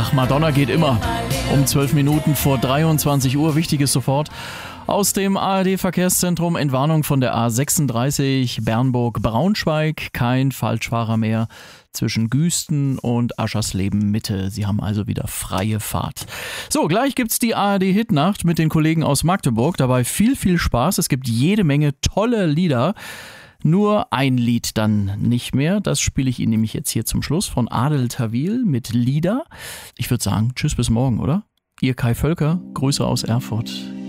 Ach, Madonna geht immer. Um 12 Minuten vor 23 Uhr. Wichtiges sofort. Aus dem ARD-Verkehrszentrum Entwarnung von der A36 Bernburg-Braunschweig. Kein Falschfahrer mehr zwischen Güsten und Aschersleben-Mitte. Sie haben also wieder freie Fahrt. So, gleich gibt's die ARD-Hitnacht mit den Kollegen aus Magdeburg. Dabei viel Spaß. Es gibt jede Menge tolle Lieder. Nur ein Lied dann nicht mehr. Das spiele ich Ihnen nämlich jetzt hier zum Schluss von Adel Tawil mit Lieder. Ich würde sagen, tschüss bis morgen, oder? Ihr Kai Völker, Grüße aus Erfurt.